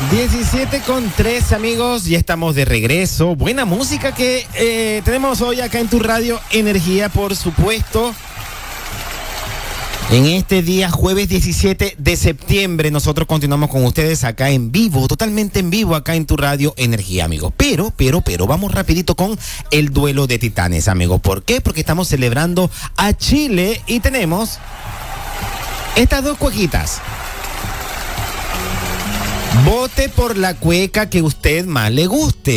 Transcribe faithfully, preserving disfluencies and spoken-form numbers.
diecisiete con tres, amigos, ya estamos de regreso. Buena música que eh, tenemos hoy acá en tu radio Energía, por supuesto. En este día, jueves diecisiete de septiembre, nosotros continuamos con ustedes acá en vivo, totalmente en vivo acá en tu radio Energía, amigos. Pero, pero, pero, vamos rapidito con el duelo de titanes, amigos. ¿Por qué? Porque estamos celebrando a Chile y tenemos estas dos cuequitas. Vote por la cueca que usted más le guste.